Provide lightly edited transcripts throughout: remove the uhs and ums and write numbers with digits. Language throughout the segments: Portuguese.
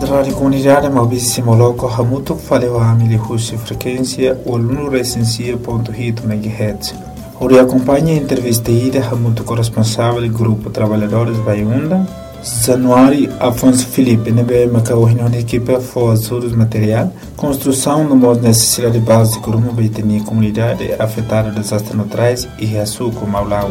Radio Comunidade Maurício Moloco Hamuto faleu a Amili Hushi frequência o aluno recensia.8 MHz. Ori acompanha a entrevista ida Hamuto corresponsável do Grupo Trabalhadores Baiunda. Januário Afonso Felipe nebe macaohino na equipe for ajudos material, construção no modo necessidade básica de uma baitania comunidade afetada por desastres naturais e açúcar Maulau.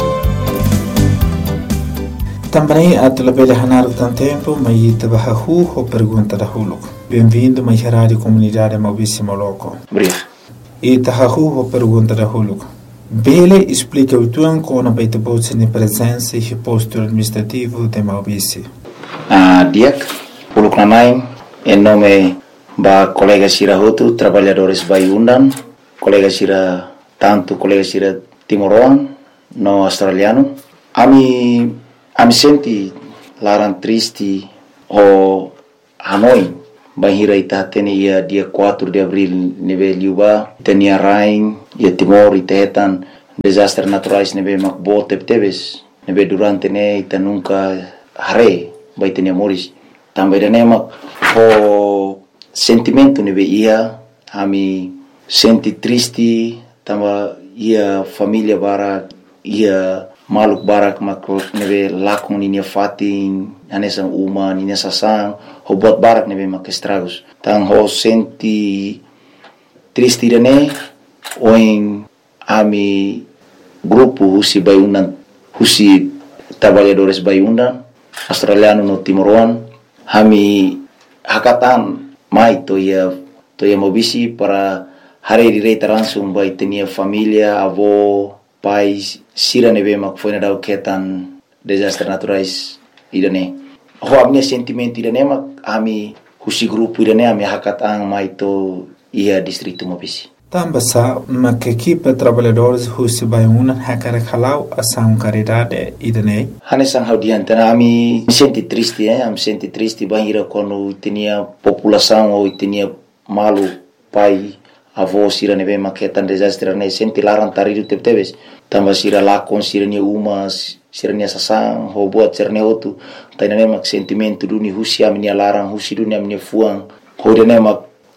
Também a telebele hanar tanto tempo, mas trabalha ou pergunta da Huluco. Bem-vindo à Rádio Comunidade Maurício Moloco. Obrigado. E tahahu ou pergunta da Huluco. Bele explica o tuan com a baita bolsa de presença e posto administrativo de Maurício. Diak, Huluco Nanai, em nome da colega Sira Hotu, trabalhadores Baiundan, colega Sira Timoroan, no australiano. Ami senti larang triste o Hanoi. Bahira ita tenia dia 4 de abril neve liuba tenia rain ia Timor itetan desastres naturais neve makbo tebes neve durante ne ita nunca hare bai tenia moris também dane mak o sentimento neve ia ami senti triste tamba ia família bara ia maluk barak makro neve lakon ni fatin anesan uma ni sasang ho buat barak neve mak estragos tang ho senti triste dane oin ami grupo husi Baiundan husi trabalhadores Baiundan australiano no Timoroan hami hakatan mai to ia mobisi para hari direita langsung bai tenia família avó pais sira neve mak foi na dau ketan desastres naturais idane ho amne sentimento idane mak ami husi grupo idane ami hakatang mai to ia distrito Mobisi tambasa mak equipe trabalhadores husi Baiundan hakara khalau asam caridade idane hanesan haudiantana ami senti triste am senti triste bahira quando tinha população ou tinha malu pai avó sira neve maketan desastre ne senti larang taridu tebes tamba sira lakon sira ni umas sira ni sasang ho buat sira ne otu tainane mak sentimento duni husi ami larang husi dunia ami fuang ho dene mak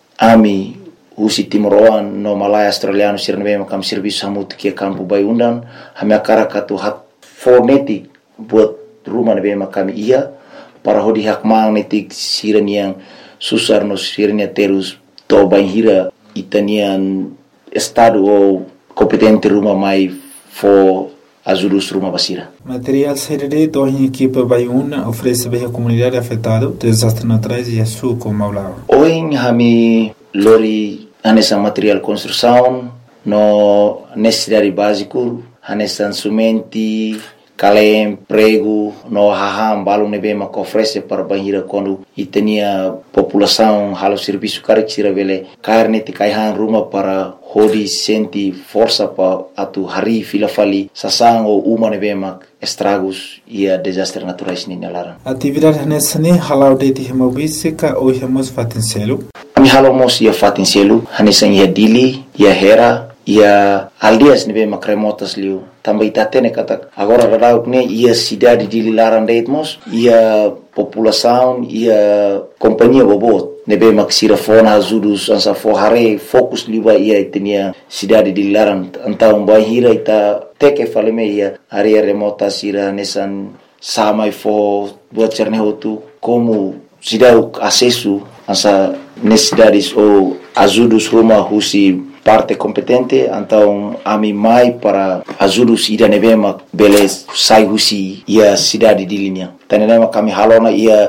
ami husi Timoroan no Malaya australiano sira neve makam serviço hamut ke campo Baiundan hami akara katu hat fonetik buat rumah neve makam ia para ho di hak magnetik sira ni yang susar no sira ni terus to banhira itanian estado ou competente rumah mai for ajudos rumah basira. Material CDD do em equipe Baiuna oferece bem a comunidade afetada desastres naturais e açúcar Maulau. Hoje hami lori anessa material construção no necessidade básico anessa sumenti kalem prego no haham balon nebe mak oferece para banhira quando itenia população halo serviço carexira vele carne te kaihan rumah para hodi senti força pa atu hari fila fali sasang o uma nebe mak estragos ia desastres naturais ni nalaran atividade nessa ne halau de Maurício ka o hemos fatincelo ami halomos ia fatincelo hanesan ia dili ia hera ia aldeias nebe mak remotas liu também tatene kata agora radauk ne ia cidade de Lilaran deitmos ia população ia companhia bobot nebe mak sira fona ajudos ansa forhare fokus liwa ia tenia cidade de Lilaran antau bahira ita teke faleme ia area remota sira nesan samai fo buat cerne hotu como cidade acesso ansa necessidades ou ajudos rumah husi parte competente então ami mai para ajudos ida nevema beles sai husi ia cidade de linha tanema kami halona ia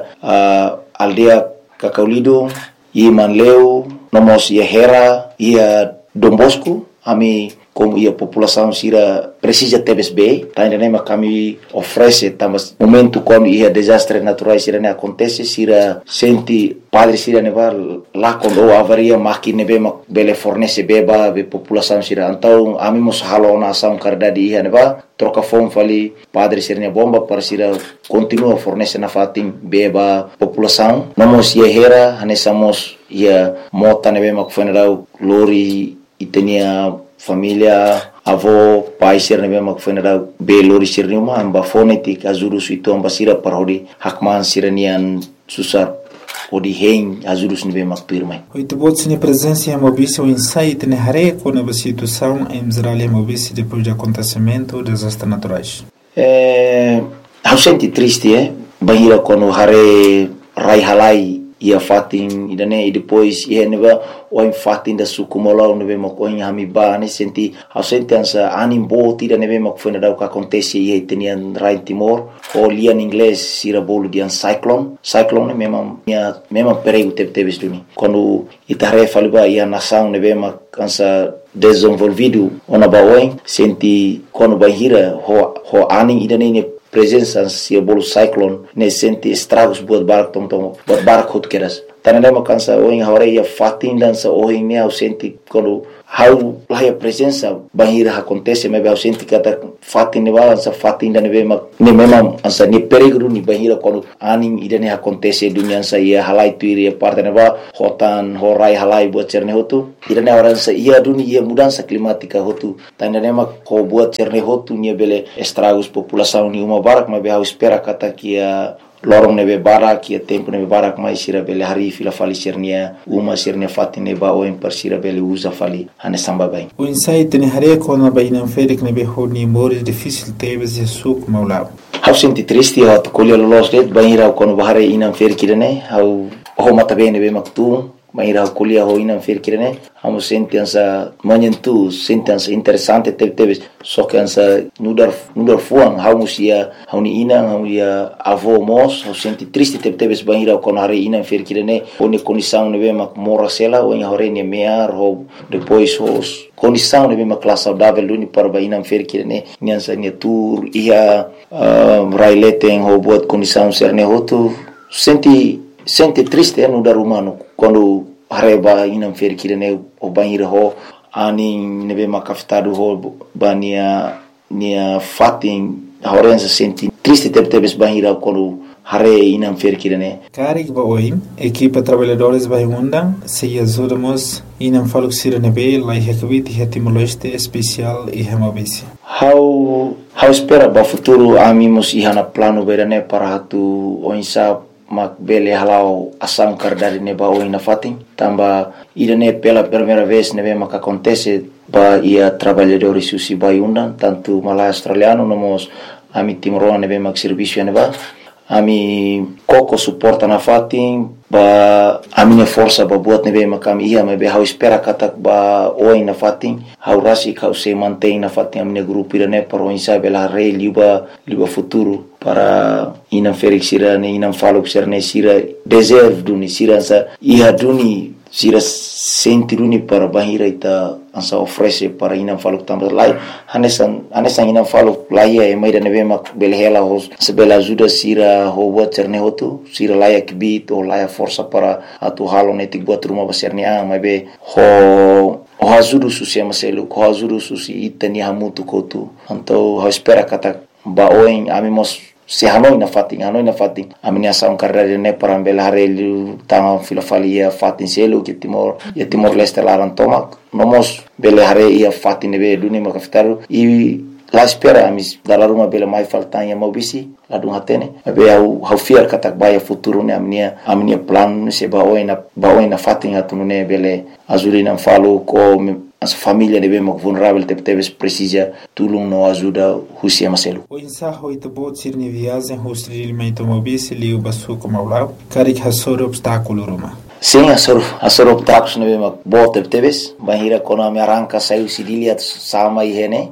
aldea Kakaulido ia Manleu nomos ia Hera ia Dombosco ami como ia população sira precisa tebes bem tanema kami oferece também momento quando ia desastres naturais sira ne acontece sira senti padre sira neva lá quando avaria máquina nebe bele fornece beba be população sira então ami mos halona ação caridade ia neva troca fome fali padre sira ne bomba para sira continua fornece na fatim beba população nomos ia Hera hanesamos ia mota nebe mak funeral lori itenia família avó pai sir nebe mak funeral be lori sir numa amba fonetik azuru suito amba sira parodi hakman siranian susar o de rei ajudos nível macpirmai. Oito botes na presença em Mobice o insight na área com a situação em Israel e Mobice depois do acontecimento dos desastres naturais. Eu senti triste, banhira quando hare rai halai ia fatin idane e depois ia neba o em fatin da sukumola nebe makoin hamiba ne senti eu senti ansa anim bot ida nebe mak foi nada o que acontece e tenian rai Timor o lia em inglês sira bolo de cyclone mesmo perigo teve duni quando itare faliba ia nação nebe mak ansa desenvolvido ona baoin senti quando banhira ho anim idane presença se bolo cyclone ne senti estragos buat barak hot keras tananda makansa o em hore fatin dança o em ne senti quando how lá a presença bahira acontece mas eu senti kata fatin ne balança fatin da ne mesmo ansa ne perigo ni bahira quando aning idane acontece dunia sa ia halai tuiri parte ne ba hotan horai halai buat cerne hotu idane oransa ia dunia mudança climática hotu tananda mak ko buat cerne hotu ni bele estragos população ni uma barak mas eu espera kata kia lorong nebe barak ia tempo nebe barak mai sira bele hari fila fali sirnia uma sirnia fatine ba o per sira bele usa fali ane samba bai o insight ne hare ko na bai nan ferik nebe honi mores difícil tebes suk maulao hau senti triste o to kolio los det baira ko no bahare inan ferkirene hau ho mata bene be maktu baira kolia ho inan ferkirene hau senti ansa manyentu senti ansa interessante tebes so que ansa nudar fuang hau musia hau ni inan hau ia avô mos hau senti triste tebes baira ko no hare inan ferkirene oni condição nebe mak morasela o ia hore ne mear ho depois os condição nebe mak classe saudável duni para baina ferkirene niansa ne tour ia raileten ho buat condição serne hotu senti triste no dar humano quando areba inam ferkirene o banheiro ho ani nebe makafitado ho bania nia fatin horenza senti triste tebes banheiro quando hare inam ferkirene karik ba oi equipa trabalhadores vai undang se ajudamos inam faluxira nebe lai hekvit hetimologiste especial e hemabisi how espera ba futuro amimos ihana plano berane para hatu oinsa mak bele halau asam kardari ne ba oina fatin tamba idane pela primeira vez nebe mak acontece ba ia trabalhadores susi vai undan tanto malai australiano nomos ami timoroa nebe mak serviço ne ba ami koko suporta na fatin ba amine força ba buat nebe makam ia me be hau espera katak ba oi na fatin hau rasi kau se mantém na fatin amine grupo irane para insa bela rei liba futuro para inam felix sira ne inam falo sirne sira deserve duni sira sa ia duni sira senti duni para bahira ita ansa oferece para inam falo tambah lai hanesan inam falo lai e mai da nebe mak belhela hos sebela ajuda sira ho buat cerne hotu sira lai akbit o lai força para atu halo netik buat rumah besarni mai be ho ajuda susi amaselu ho ajuda susi itani hamutu kotu anto ho espera kata ba oin amimos se hanoi na fatin amini asam karere ne para belare tanga filofalia fatin selu que timor leste laran tomak nomos belare ia fatin be duni makaftaru e la espera amis dalla ruma bela mai faltanya mobisi la dung hatene be au fiar katak baya futuro ne amnia plan se ba oina fatin atune bele azulina falo ko as família de bem vulnerável tebes precisa tulung no ajuda husia maselu o insaho ito bot sirni viagem hostri limento mobisi liu basu como lá karik hasor obstáculo roma sim asor obstáculos ne bem bot tebes bahira kono me arranca saiu sidilia sama ihene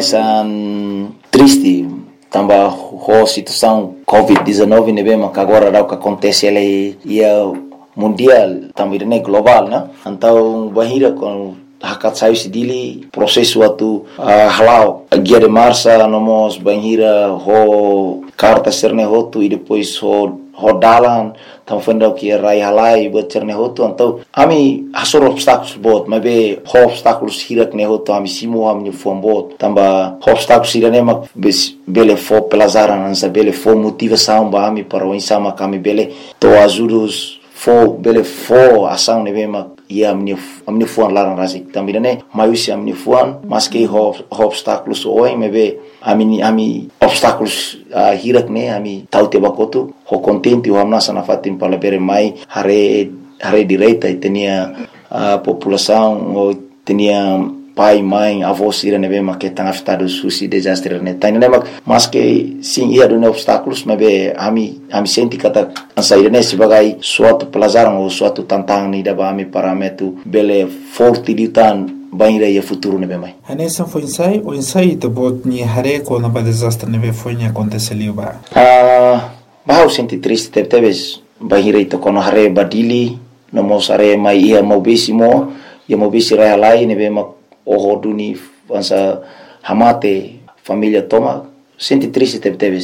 anesan triste tamba ho situação covid-19 ne bem agora o que acontece ele ia mundial também ne global na então bahira com hakat saiu sidili processo atu halau guia de marcha nomos banhira ho carta serne hotu e depois ho dalan tam fenda que rai halai buat serne hotu então ami hasor obstáculos bot mas be obstáculos hirak ne hotu ami simo ami fom bot tamba obstáculos irane mak bele fo pelazaran ansa bele fo motivação ba ami para o insama kami bele to ajudos fo bele fo ação ne be mak ia amin'ny foan larana raha zay tambira ne maiusy amin'ny foan maske obstacles oin mebe ami obstacles hirak ne ami taute bakotu ho contenti ho amna sana fatin palabere mai hare direita tenia população ou tenia pai, mãe, avós irane be make tanga fitado susi desastre ne tani ne mas que sim ia do obstáculos mas be ami senti kata ansaire ne sebagai suatu pelajaran ou suatu tantangan ni daba ami parametu bele forte ditan banira ia futuro ne be mai Hanesan foi o ensaio de bot ni hare ko na ba desastre ne be foi ni aconteceu ba eu senti triste teves banira ito kono hare badili no mosare mai ia mobisimo ia mobisi rai lai ne be o duni ansa hamate família toma senti triste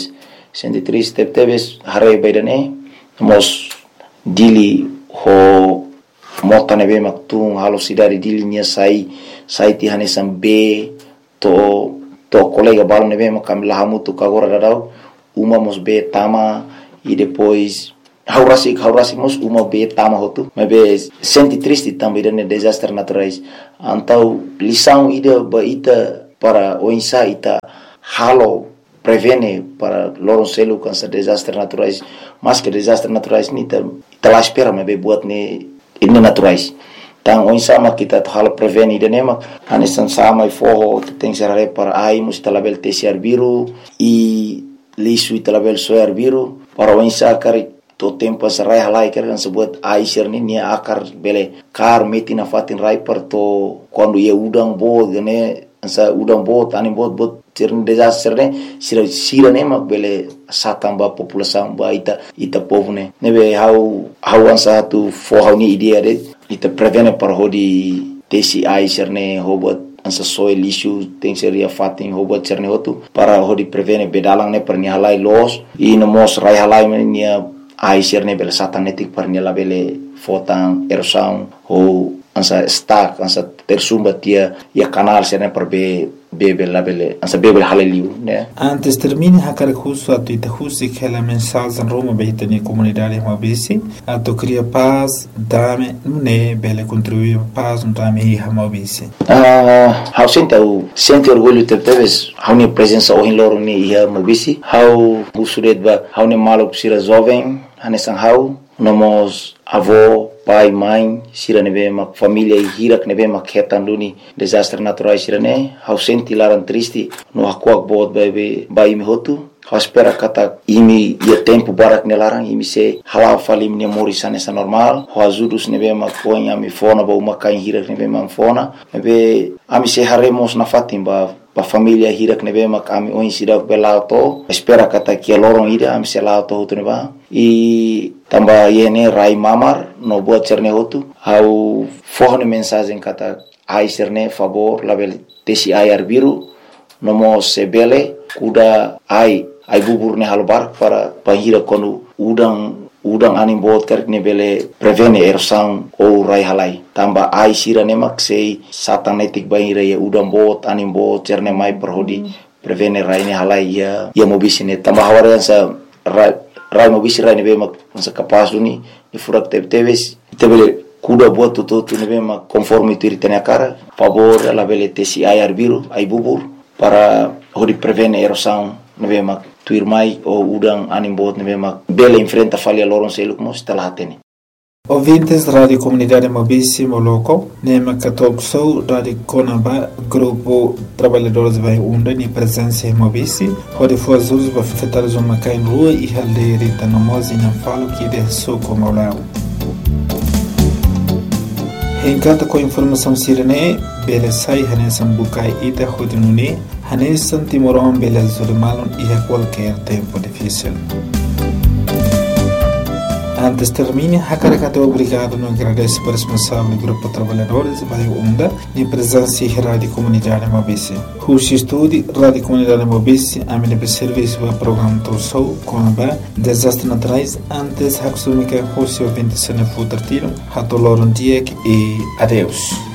teves hare baidane mos dili ho mota nebe maktung halo sidari dili nia sai ti hanesan be to colega balo nebe makam lahamutu kagora dadau uma mos be tama e depois haurasik mos uma be tama hotu mebe senti triste também dane desastre naturais antau lição ida baita para o insa ita halo prevene para loronselu cansa desastre naturais mas que desastre naturais ni ta lá espera mebe buat ne ini naturais tang o insa ma kita halo prevene ida nema hanesan sama e forro tem serare para ai mus talabel tesiar biru e lisu talabel soar biru para o insa kari to tempo sarai halai kan sebut aisir ni akar bele kar meti na fatin rai per to quando ia udang bo gane ansa udang bo tani bot cerni desastre ne sira ne mak bele satamba população ba ita povo ne nebe how ansa tu for ni idea de ita prevene par hodi tesi aisir ne hobot ansa soil issue tem seria fatin hobot cerne hotu para hodi prevene bedalang ne per ni halai los e no mos rai halai ne aisir ne bele satanetik par nela bele fotan erosão ou ansa stack ansa tersumba tia ia canal sene per bebe la bele ansa bebe haleliu ne antes termine hakar justo atu ita justi que la mensagem Roma beita ni comunidade mobisi atu cria paz dame ne bele contribuir paz dame hi mobisi how sente orgulho teves how ni presença o loro ni ia mobisi how usuret ba how ni malok sira jovem hanesan how nomos avô pai mãe sira nebe mak família e hirak nebe mak hetan duni desastre naturais sira ne how senti laran triste no hakuak bot bai mi hotu how espera kata imi ia tempo barak nelarang imi se hala falim ne morisane sa normal how azudus nebe mak ponya mi fona ba uma kain hirak nebe mak fona nebe ami se haremos na fatim ba família hirak nebe mak ami oin sidak belauto espera kata kia lorong ida ami se lauto hotu neba e tamba yene rai mamar no buat cerne hotu how forne mensagem kata ai cerne favor label tesi ayar biru no mo sebele kuda ai bubur ne halbar para pahira konu udang anim bot kerk ne bele prevene erosang ou rai halai tamba ai sira ne mak sei satanetik bahira ya udang bot anim bot cerne mai perhodi prevene rai ne halai ya mobisine tamba hawarian sa rai mobisi rai ne be mak sa kapas duni ni furak teves tebele kuda buat tutu ne be mak conforme tu ritene cara favor la bele tesi ayar biru ai bubur para hodi prevene erosang ne be mak tuir mai o udang anim bot ne be mak bele enfrenta falha loron seluk mos talatene Ouvintes da Rádio Comunidade Mobisi Moloko, Nema Católico Sou, Rádio Conaba, Grupo Trabalhadores Vai Unda, ni presença em Mobisi, onde foi as usos para afetar os macai em rua e haldeira e tanamosa e não falo que de soco maulau. Encanta com informação sirene, bele sai hanesan bukai ita hodinuni, hanesan timoron bele zurimalon e a qualquer tempo difícil. Antes termine, Hakarakato obrigado no agradece para o responsável do Grupo Trabalhadores Vai Unda e presença em Rádio Comunidade Mobisi. Rushi Estúdio, Rádio Comunidade Mobisi, a minha serviço para o programa Torsou, com a desastre naturais, antes Haksumika Rushi ouvinte se não for tratado, Hatoloron Diek e adeus.